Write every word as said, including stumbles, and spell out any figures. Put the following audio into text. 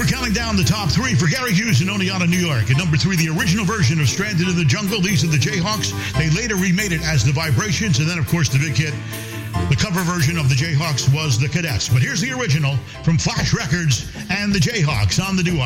We're counting down the top three for Gary Hughes and Oneonta, New York. At number three, the original version of Stranded in the Jungle. These are the Jayhawks. They later remade it as the Vibrations. And then, of course, the big hit, the cover version of the Jayhawks was the Cadets. But here's the original from Flash Records and the Jayhawks on the Doo-Wop.